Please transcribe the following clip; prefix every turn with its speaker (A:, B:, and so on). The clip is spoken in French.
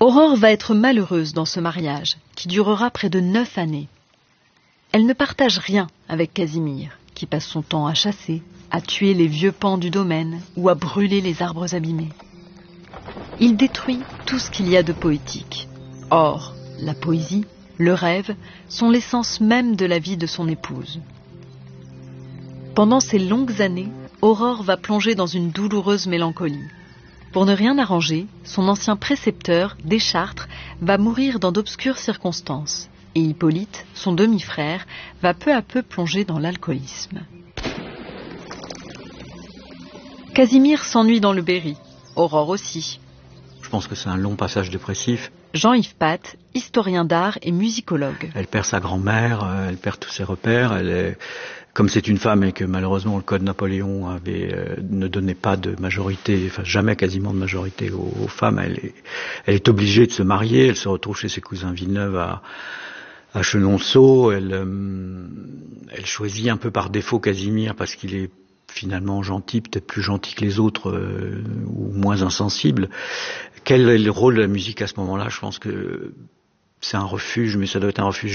A: Aurore va être malheureuse dans ce mariage, qui durera près de 9 années. Elle ne partage rien avec Casimir, qui passe son temps à chasser, à tuer les vieux pans du domaine ou à brûler les arbres abîmés. Il détruit tout ce qu'il y a de poétique. Or, la poésie, le rêve, sont l'essence même de la vie de son épouse. Pendant ces longues années, Aurore va plonger dans une douloureuse mélancolie. Pour ne rien arranger, son ancien précepteur, Deschartres, va mourir dans d'obscures circonstances. Et Hippolyte, son demi-frère, va peu à peu plonger dans l'alcoolisme. Casimir s'ennuie dans le Berry, Aurore aussi.
B: Je pense que c'est un long passage dépressif.
A: Jean-Yves Path, historien d'art et musicologue.
B: Elle perd sa grand-mère, elle perd tous ses repères. Comme c'est une femme et que malheureusement le code Napoléon ne donnait pas de majorité, enfin jamais quasiment de majorité aux femmes, elle est obligée de se marier. Elle se retrouve chez ses cousins Villeneuve à Chenonceau. Elle choisit un peu par défaut Casimir parce qu'il est finalement gentil, peut-être plus gentil que les autres ou moins insensible. Quel est le rôle de la musique à ce moment-là? Je pense que c'est un refuge, mais ça doit être un refuge